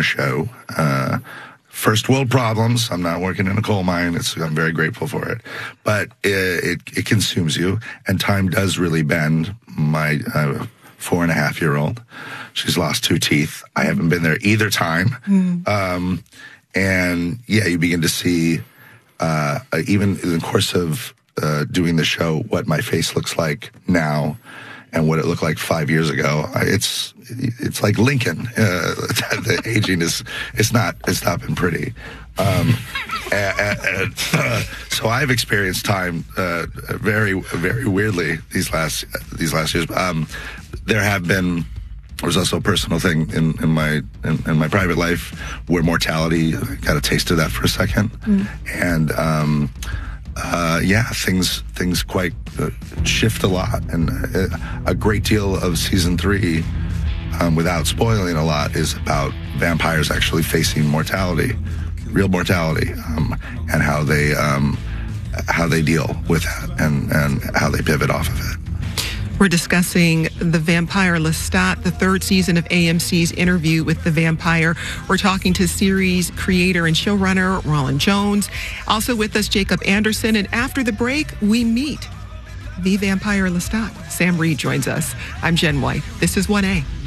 a show. First world problems. I'm not working in a coal mine. I'm very grateful for it. But it consumes you, and time does really bend. My 4.5-year-old, she's lost 2 teeth. I haven't been there either time. And yeah, you begin to see, even in the course of doing the show, what my face looks like now and what it looked like 5 years ago. It's like Lincoln. The aging it's not been pretty. So I've experienced time very, very weirdly these last years. There was also a personal thing in my private life where mortality, I got a taste of that for a second, and things quite shift a lot, and a great deal of season 3, without spoiling a lot, is about vampires actually facing mortality, real mortality, and how they deal with that, and how they pivot off of it. We're discussing The Vampire Lestat, the 3rd season of AMC's Interview with the Vampire. We're talking to series creator and showrunner Rolin Jones. Also with us, Jacob Anderson. And after the break, we meet The Vampire Lestat. Sam Reed joins us. I'm Jen White. This is 1A.